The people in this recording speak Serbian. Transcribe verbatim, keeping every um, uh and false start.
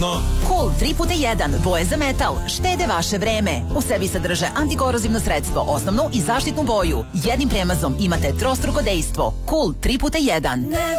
Cool tri puta jedan, boje za metal, štede vaše vreme. U sebi sadrže antikorozivno sredstvo, osnovnu i zaštitnu boju. Jednim premazom imate trostruko dejstvo. Cool tri puta jedan.